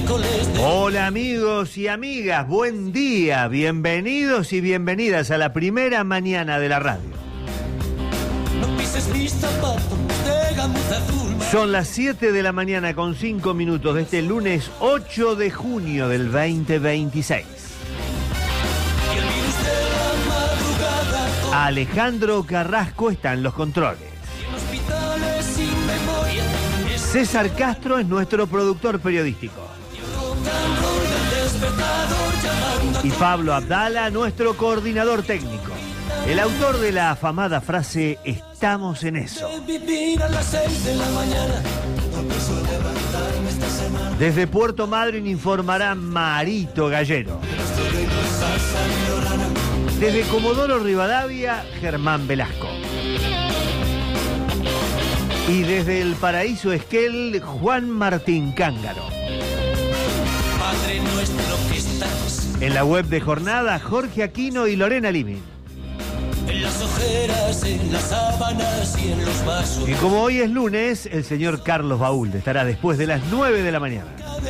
Hola amigos y amigas, buen día, bienvenidos y bienvenidas a la primera mañana de la radio. Son las 7 de la mañana con 5 minutos de este lunes 8 de junio del 2026. Alejandro Carrasco está en los controles. César Castro es nuestro productor periodístico. Y Pablo Abdala, nuestro coordinador técnico. El autor de la afamada frase "Estamos en eso". Desde Puerto Madryn informará Marito Gallero. Desde Comodoro Rivadavia, Germán Velasco. Y desde el Paraíso Esquel, Juan Martín Cángaro. En la web de Jornada, Jorge Aquino y Lorena Limin. En las ojeras, en las sábanas y en los vasos. Y como hoy es lunes, el señor Carlos Baúlde estará después de las 9 de la mañana.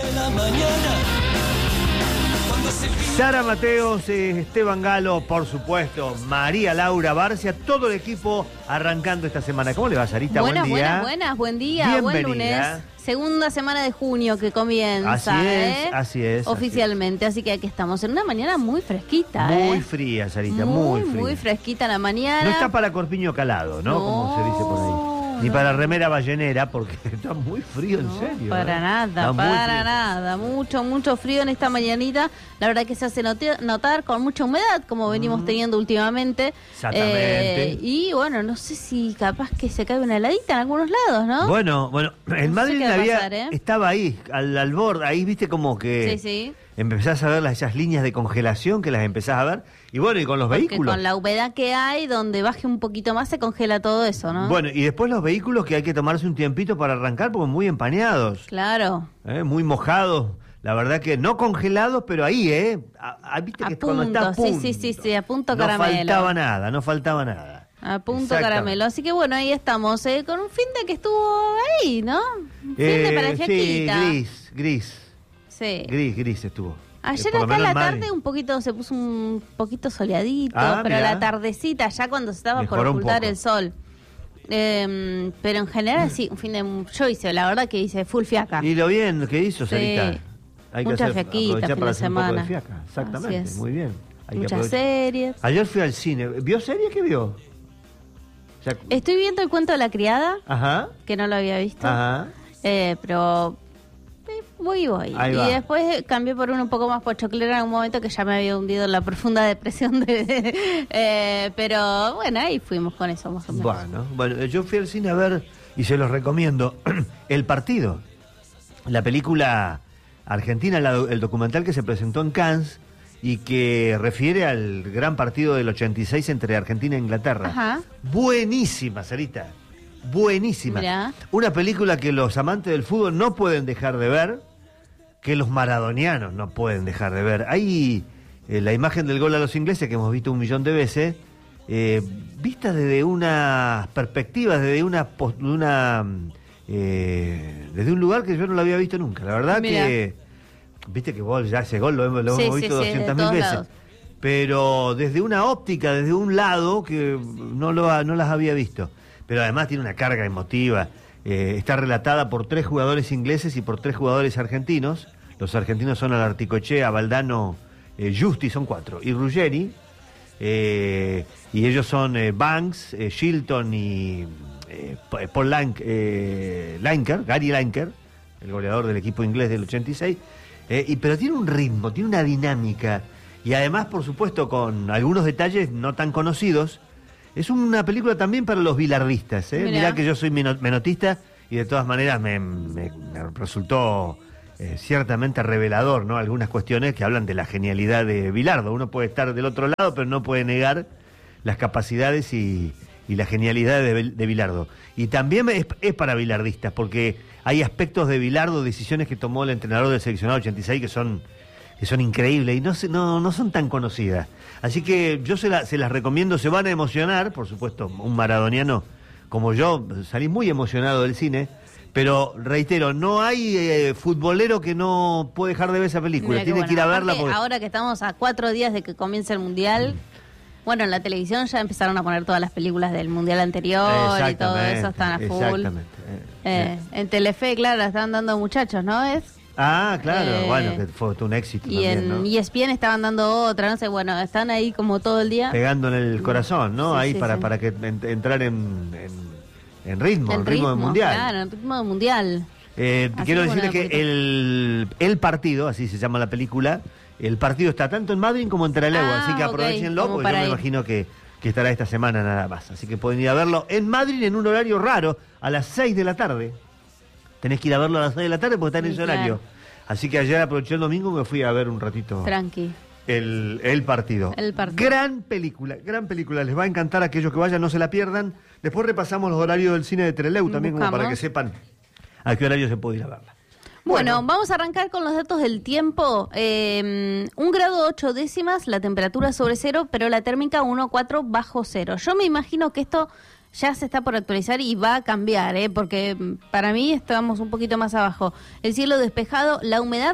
Sara Mateos, Esteban Galo, por supuesto, María Laura Barcia, todo el equipo arrancando esta semana. ¿Cómo le va, Sarita? Buenas, buen día. buenas, buen día, Bienvenida. buen lunes. Segunda semana de junio que comienza, Así es. oficialmente, así que aquí estamos en una mañana muy fresquita. Muy fría, Sarita, muy fría. Muy fresquita la mañana. No está para corpiño calado, ¿no? Como se dice por ahí. Ni para remera ballenera, porque está muy frío, en serio. Para nada. Mucho frío en esta mañanita. La verdad que se hace notar con mucha humedad, como venimos teniendo últimamente. Exactamente. Y bueno, no sé si capaz que se cae una heladita en algunos lados, ¿no? Bueno, en Madrid pasar, estaba ahí, al borde, ahí viste como que Sí. empezás a ver esas líneas de congelación que las empezás a ver. Y bueno, y con los Porque vehículos. con la humedad que hay, donde baje un poquito más se congela todo eso, ¿no? Bueno, y después los vehículos que hay que tomarse un tiempito para arrancar porque muy empañados. Claro. Muy mojados. La verdad que no congelados, pero ahí, viste que cuando está a punto. Sí, a punto caramelo. No faltaba nada. A punto caramelo. Así que bueno, ahí estamos, con un fin de que estuvo ahí, ¿no? Un fin de para fiaquita. Sí, gris. Sí. Gris estuvo. Ayer Por lo acá en la menos tarde se puso un poquito soleadito, pero mirá. la tardecita, ya cuando se estaba por Mejoró un ocultar poco. el sol. Pero en general sí, un fin de... Yo la verdad que hice full fiaca. Y lo bien que hizo, Sarita. Sí. Hay Mucha que fiaquita, aprovechar fin para de hacer un poco de semana. fiaca. Exactamente, Así es. muy bien. Hay que Muchas aprovechar. series. Ayer fui al cine. ¿Vio serie? ¿Qué vio? O sea, Estoy viendo el cuento de la criada, Ajá. que no lo había visto. Ajá. Pero voy. Ahí Y va. después cambié por uno un poco más pochoclera en un momento que ya me había hundido en la profunda depresión. Pero bueno, ahí fuimos con eso más o menos. Bueno, yo fui al cine a ver, y se los recomiendo, El Partido. La película argentina, el documental que se presentó en Cannes y que refiere al gran partido del 86 entre Argentina e Inglaterra. Ajá. Buenísima, Sarita. Buenísima. Mirá. Una película que los amantes del fútbol no pueden dejar de ver, que los maradonianos no pueden dejar de ver. Hay la imagen del gol a los ingleses que hemos visto 1.000.000 de veces, vista desde una perspectiva, desde un lugar que yo no lo había visto nunca. La verdad Mirá. que, viste que ese gol lo hemos Sí, visto de 200.000 todos veces. lados. Pero desde una óptica, desde un lado que no las había visto. Pero además tiene una carga emotiva. Está relatada por 3 jugadores ingleses y por 3 jugadores argentinos. Los argentinos son Alarticoechea, Valdano, Justi, son 4, y Ruggeri. Y ellos son Banks, Shilton y Paul Lineker, Gary Lineker, el goleador del equipo inglés del 86. Pero tiene un ritmo, tiene una dinámica. Y además, por supuesto, con algunos detalles no tan conocidos. Es una película también para los bilardistas. Mirá que yo soy menotista y de todas maneras me resultó ciertamente revelador, ¿no? Algunas cuestiones que hablan de la genialidad de Bilardo. Uno puede estar del otro lado, pero no puede negar las capacidades y la genialidad de Bilardo. Y también es para bilardistas, porque hay aspectos de Bilardo, decisiones que tomó el entrenador del seleccionado 86 que son increíbles y no son tan conocidas. Así que yo se las recomiendo, se van a emocionar, por supuesto, un maradoniano como yo, salí muy emocionado del cine, Pero, reitero, no hay futbolero que no puede dejar de ver esa película. Mira, Tiene que ir a verla porque... Ahora que estamos a 4 días de que comience el Mundial, bueno, en la televisión ya empezaron a poner todas las películas del Mundial anterior y todo eso, están a full. Exactamente. En Telefe, claro, la estaban dando muchachos, ¿no? Claro, bueno, que fue un éxito y también, en ¿no? ESPN estaban dando otra, no sé, bueno, están ahí como todo el día. Pegando en el corazón, ¿no? Sí, ahí sí, para que entrar en ritmo, en ritmo de mundial. Claro, en ritmo de mundial. Quiero decirles que el partido, así se llama la película, el partido está tanto en Madrid como en Trelew, así que aprovechenlo, porque yo me imagino que estará esta semana nada más. Así que pueden ir a verlo en Madrid en un horario raro, a las 6 de la tarde. Tenés que ir a verlo a las 6 de la tarde porque está en ese horario. Así que ayer aproveché el domingo y me fui a ver un ratito. Tranqui. El partido. Gran película. Les va a encantar a aquellos que vayan, no se la pierdan. Después repasamos los horarios del cine de Trelew también, como para que sepan a qué horario se puede ir a verla. Bueno, vamos a arrancar con los datos del tiempo. 1 grado 8 décimas, la temperatura sobre cero, pero la térmica 1,4 bajo cero. Yo me imagino que esto ya se está por actualizar y va a cambiar, porque para mí estamos un poquito más abajo. El cielo despejado, la humedad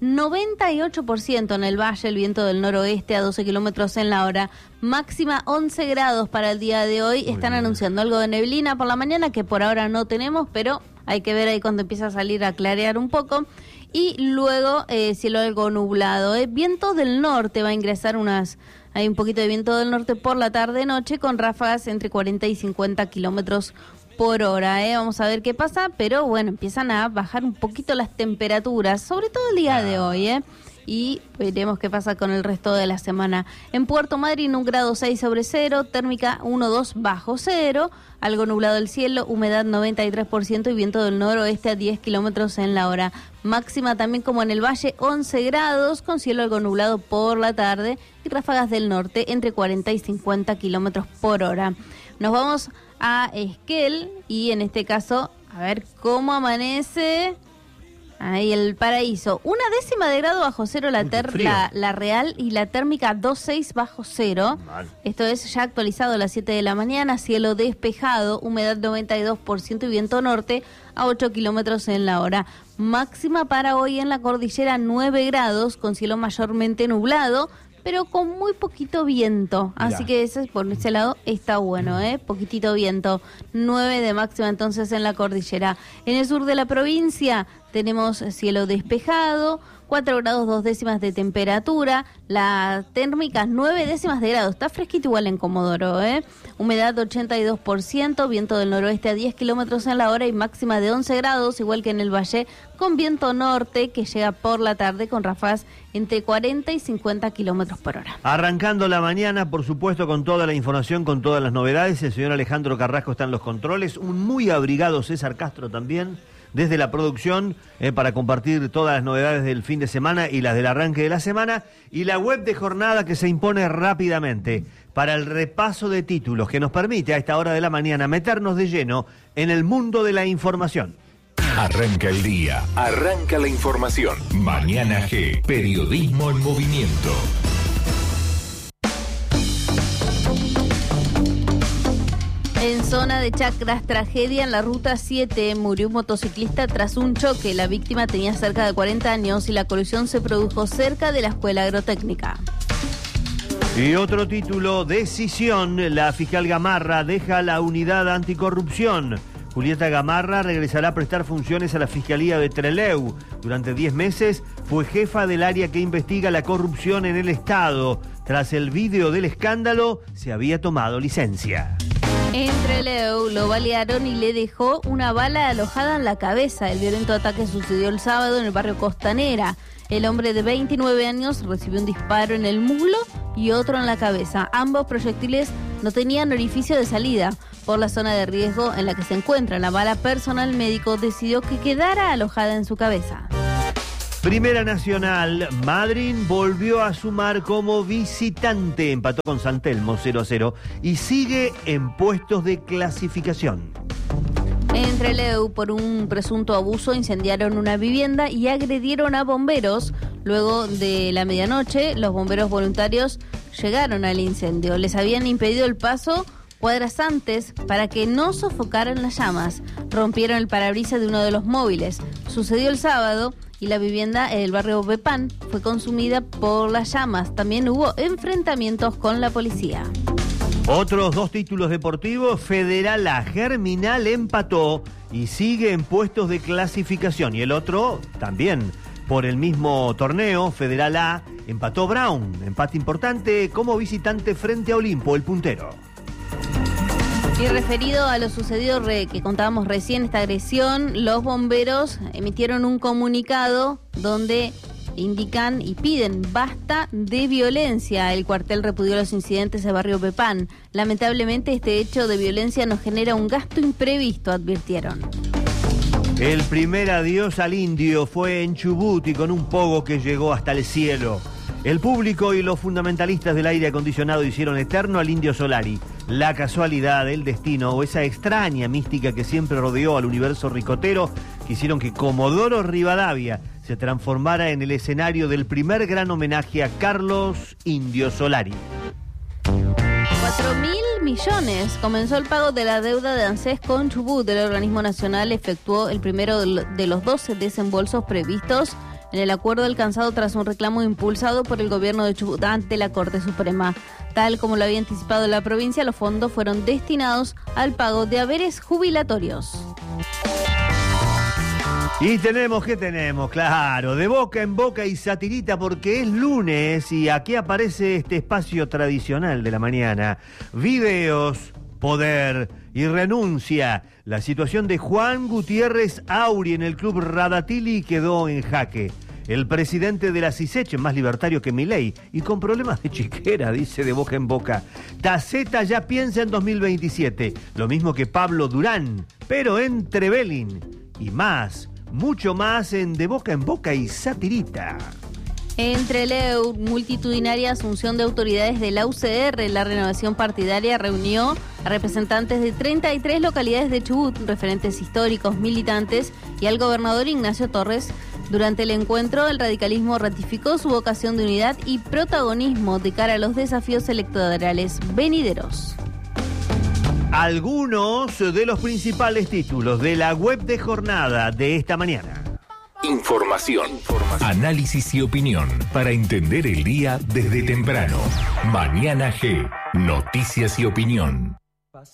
98% en el valle, el viento del noroeste a 12 kilómetros en la hora, máxima 11 grados para el día de hoy. Están anunciando algo de neblina por la mañana que por ahora no tenemos, pero hay que ver ahí cuando empieza a salir a clarear un poco. Y luego cielo algo nublado. Viento del norte va a ingresar hay un poquito de viento del norte por la tarde-noche con ráfagas entre 40 y 50 kilómetros por hora. Vamos a ver qué pasa, pero bueno, empiezan a bajar un poquito las temperaturas, sobre todo el día de hoy, y veremos qué pasa con el resto de la semana. En Puerto Madryn 1 grado 6 sobre cero, térmica 1,2 bajo cero, algo nublado el cielo, humedad 93% y viento del noroeste a 10 kilómetros en la hora. Máxima también como en el valle 11 grados, con cielo algo nublado por la tarde y ráfagas del norte entre 40 y 50 kilómetros por hora. Nos vamos a Esquel y en este caso, a ver cómo amanece... Ahí el Paraíso, 1 décima de grado bajo cero la real y la térmica 2,6 bajo cero. Esto es ya actualizado a las 7 de la mañana, cielo despejado, humedad 92% y viento norte a 8 kilómetros en la hora. Máxima para hoy en la cordillera 9 grados con cielo mayormente nublado, pero con muy poquito viento. Así que por ese lado está bueno, poquitito viento. 9 de máxima entonces en la cordillera. En el sur de la provincia tenemos cielo despejado, 4 grados 2 décimas de temperatura, la térmica 9 décimas de grado, está fresquito igual en Comodoro, humedad 82%, viento del noroeste a 10 kilómetros en la hora y máxima de 11 grados, igual que en el valle, con viento norte que llega por la tarde con ráfagas entre 40 y 50 kilómetros por hora. Arrancando la mañana, por supuesto, con toda la información, con todas las novedades, el señor Alejandro Carrasco está en los controles, un muy abrigado César Castro también, desde la producción, para compartir todas las novedades del fin de semana y las del arranque de la semana, y la web de jornada que se impone rápidamente para el repaso de títulos que nos permite a esta hora de la mañana meternos de lleno en el mundo de la información. Arranca el día, arranca la información. Mañana G, periodismo en movimiento. En zona de Chacras, tragedia en la ruta 7, murió un motociclista tras un choque. La víctima tenía cerca de 40 años y la colisión se produjo cerca de la escuela agrotécnica. Y otro título, decisión, la fiscal Gamarra deja la unidad anticorrupción. Julieta Gamarra regresará a prestar funciones a la Fiscalía de Trelew. Durante 10 meses fue jefa del área que investiga la corrupción en el Estado. Tras el vídeo del escándalo, se había tomado licencia. En Trelew lo balearon y le dejó una bala alojada en la cabeza. El violento ataque sucedió el sábado en el barrio Costanera. El hombre de 29 años recibió un disparo en el muslo y otro en la cabeza. Ambos proyectiles no tenían orificio de salida. Por la zona de riesgo en la que se encuentra la bala, personal médico decidió que quedara alojada en su cabeza. Primera Nacional, Madryn volvió a sumar como visitante, empató con San Telmo 0-0 y sigue en puestos de clasificación. En Trelew, por un presunto abuso, incendiaron una vivienda y agredieron a bomberos. Luego de la medianoche, los bomberos voluntarios llegaron al incendio. Les habían impedido el paso cuadras antes para que no sofocaran las llamas. Rompieron el parabrisas de uno de los móviles. Sucedió el sábado y la vivienda en el barrio Bepán fue consumida por las llamas. También hubo enfrentamientos con la policía. Otros 2 títulos deportivos. Federal A, Germinal empató y sigue en puestos de clasificación. Y el otro también por el mismo torneo, Federal A, empató Brown. Empate importante como visitante frente a Olimpo, el puntero. Y referido a lo sucedido que contábamos recién, esta agresión, los bomberos emitieron un comunicado donde indican y piden basta de violencia. El cuartel repudió los incidentes de barrio Pepán. Lamentablemente este hecho de violencia nos genera un gasto imprevisto, advirtieron. El primer adiós al indio fue en Chubut y con un pogo que llegó hasta el cielo. El público y los fundamentalistas del aire acondicionado hicieron eterno al Indio Solari. La casualidad, el destino o esa extraña mística que siempre rodeó al universo ricotero quisieron que Comodoro Rivadavia se transformara en el escenario del primer gran homenaje a Carlos Indio Solari. 4.000 millones. Comenzó el pago de la deuda de ANSES con Chubut. El organismo nacional efectuó el primero de los 12 desembolsos previstos en el acuerdo alcanzado tras un reclamo impulsado por el gobierno de Chubut ante la Corte Suprema. Tal como lo había anticipado la provincia, los fondos fueron destinados al pago de haberes jubilatorios. Y ¿qué tenemos? Claro, de boca en boca y satirita porque es lunes y aquí aparece este espacio tradicional de la mañana. Videos, poder y renuncia. La situación de Juan Gutiérrez Auri en el club Radatili quedó en jaque. El presidente de la CISECH, más libertario que Milei y con problemas de chiquera, dice de boca en boca. Taceta ya piensa en 2027, lo mismo que Pablo Durán, pero en Trevelin y más. Mucho más en De Boca en Boca y Satirita. Entre la multitudinaria asunción de autoridades de la UCR, la renovación partidaria reunió a representantes de 33 localidades de Chubut, referentes históricos, militantes y al gobernador Ignacio Torres. Durante el encuentro, el radicalismo ratificó su vocación de unidad y protagonismo de cara a los desafíos electorales venideros. Algunos de los principales títulos de la web de jornada de esta mañana. Información, análisis y opinión para entender el día desde temprano. Mañana G, noticias y opinión.